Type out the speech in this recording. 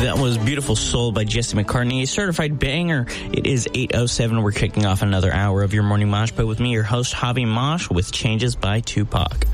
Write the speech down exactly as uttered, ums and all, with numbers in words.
That was Beautiful Soul by Jesse McCartney, a certified banger. It is eight oh seven. We're kicking off another hour of your morning mosh pit with me, your host, Javi Mosh, with Changes by Tupac.